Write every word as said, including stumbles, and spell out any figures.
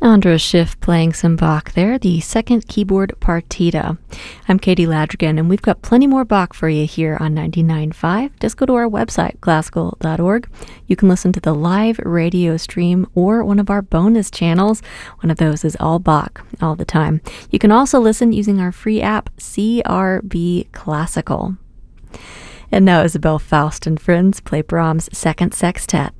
Andras Schiff playing some Bach there, the second keyboard partita. I'm Katie Ladrigan, and we've got plenty more Bach for you here on ninety-nine point five. Just go to our website, classical dot org. You can listen to the live radio stream or one of our bonus channels. One of those is all Bach, all the time. You can also listen using our free app, C R B Classical. And now Isabel Faust and friends play Brahms' Second Sextet.